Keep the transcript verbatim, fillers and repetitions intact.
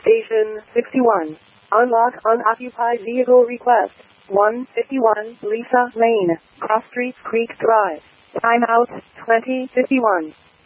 Station sixty-one. Unlock unoccupied vehicle request. one fifty-one Lisa Lane, Cross Street Creek Drive. Timeout twenty fifty-one.